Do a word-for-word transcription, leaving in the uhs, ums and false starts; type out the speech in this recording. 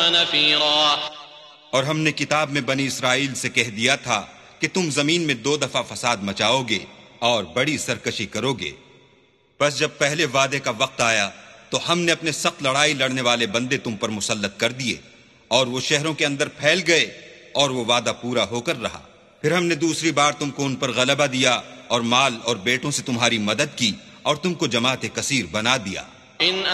और हमने किताब में बनी इसराइल से कह दिया था कि तुम जमीन में दो दफा फसाद मचाओगे और बड़ी सरकशी करोगे। बस जब पहले वादे का वक्त आया तो हमने अपने सख्त लड़ाई लड़ने वाले बंदे तुम पर मुसल्लत कर दिए और वो शहरों के अंदर फैल गए और वो वादा पूरा होकर रहा। फिर हमने दूसरी बार तुमको उन पर गलबा दिया और माल और बेटों से तुम्हारी मदद की और तुमको जमात कसीर बना दिया।